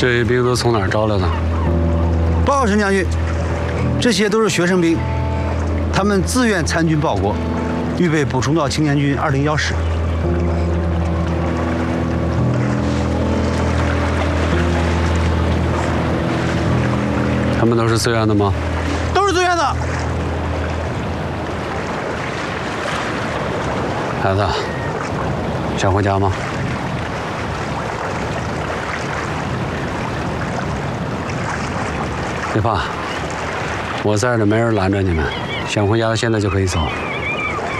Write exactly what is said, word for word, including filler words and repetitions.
这些兵都从哪儿招来的？ 报告陈将军，这些都是学生兵，他们自愿参军报国，预备补充到青年军二零幺师。 他们都是自愿的吗？ 都是自愿的。 孩子，想回家吗？别怕，我在这，没人拦着你们。想回家，现在就可以走。